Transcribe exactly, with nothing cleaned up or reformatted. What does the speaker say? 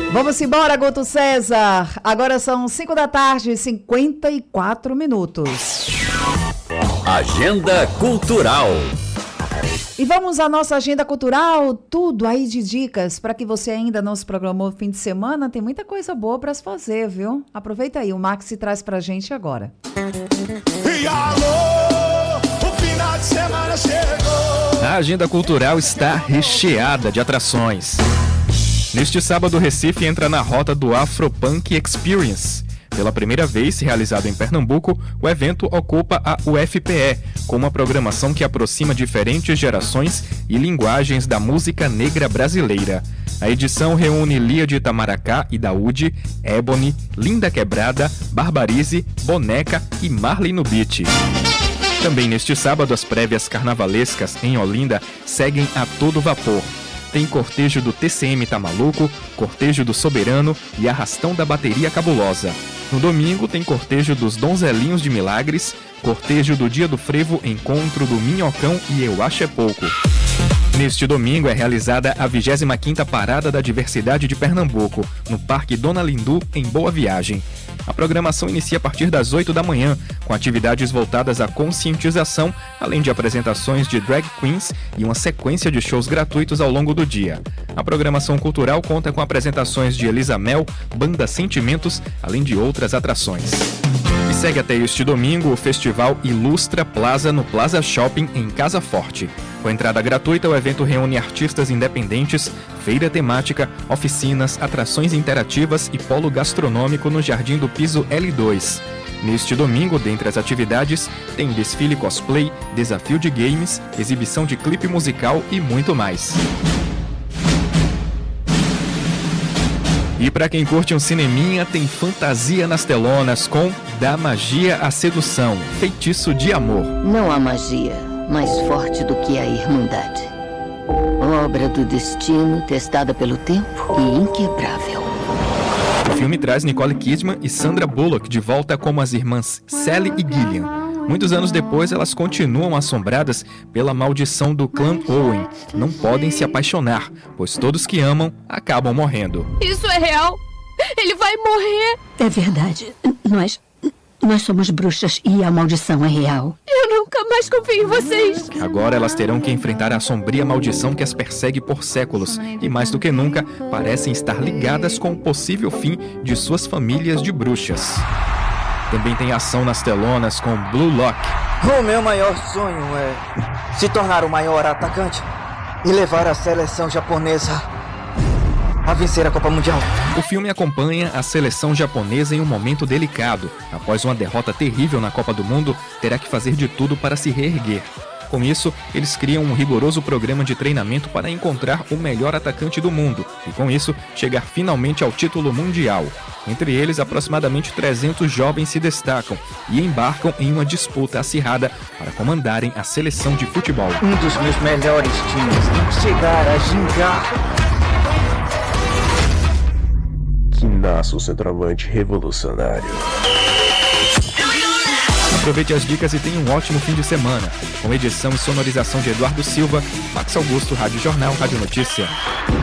Vamos embora, Guto César. Agora são cinco da tarde e cinquenta e quatro minutos. Agenda Cultural. E vamos à nossa agenda cultural, tudo aí de dicas para que você ainda não se programou no fim de semana. Tem muita coisa boa para se fazer, viu? Aproveita aí, o Max se traz pra gente agora. E alô, o final de semana chegou. A agenda cultural está recheada de atrações. Neste sábado, Recife entra na rota do Afropunk Experience. Pela primeira vez realizado em Pernambuco, o evento ocupa a U F P E, com uma programação que aproxima diferentes gerações e linguagens da música negra brasileira. A edição reúne Lia de Itamaracá e Daúde, Ebony, Linda Quebrada, Barbarize, Boneca e Marley no Beat. Também neste sábado, as prévias carnavalescas em Olinda seguem a todo vapor. Tem cortejo do T C M Tá Maluco, cortejo do Soberano e arrastão da Bateria Cabulosa. No domingo tem cortejo dos Donzelinhos de Milagres, cortejo do Dia do Frevo, encontro do Minhocão e Eu Acho É Pouco. Neste domingo é realizada a vigésima quinta Parada da Diversidade de Pernambuco, no Parque Dona Lindu, em Boa Viagem. A programação inicia a partir das oito da manhã, com atividades voltadas à conscientização, além de apresentações de drag queens e uma sequência de shows gratuitos ao longo do dia. A programação cultural conta com apresentações de Elisa Mel, Banda Sentimentos, além de outras atrações. E segue até este domingo o Festival Ilustra Plaza no Plaza Shopping em Casa Forte. Com entrada gratuita, o evento reúne artistas independentes, feira temática, oficinas, atrações interativas e polo gastronômico no Jardim do Piso L dois. Neste domingo, dentre as atividades, tem desfile cosplay, desafio de games, exibição de clipe musical e muito mais. E para quem curte um cineminha, tem fantasia nas telonas com Da Magia à Sedução, Feitiço de Amor. Não há magia mais forte do que a Irmandade. Obra do destino, testada pelo tempo e inquebrável. O filme traz Nicole Kidman e Sandra Bullock de volta como as irmãs Sally e Gillian. Muitos anos depois, elas continuam assombradas pela maldição do clã Owen. Não podem se apaixonar, pois todos que amam acabam morrendo. Isso é real? Ele vai morrer? É verdade. Nós... Nós somos bruxas e a maldição é real. Eu nunca mais confio em vocês. Agora elas terão que enfrentar a sombria maldição que as persegue por séculos. E mais do que nunca, parecem estar ligadas com o possível fim de suas famílias de bruxas. Também tem ação nas telonas com Blue Lock. O meu maior sonho é se tornar o maior atacante e levar a seleção japonesa a vencer a Copa Mundial. O filme acompanha a seleção japonesa em um momento delicado. Após uma derrota terrível na Copa do Mundo, terá que fazer de tudo para se reerguer. Com isso, eles criam um rigoroso programa de treinamento para encontrar o melhor atacante do mundo e, com isso, chegar finalmente ao título mundial. Entre eles, aproximadamente trezentos jovens se destacam e embarcam em uma disputa acirrada para comandarem a seleção de futebol. Um dos meus melhores times tem que chegar a gingar. Que nasce o centroavante revolucionário. Aproveite as dicas e tenha um ótimo fim de semana. Com edição e sonorização de Eduardo Silva, Max Augusto, Rádio Jornal, Rádio Notícia.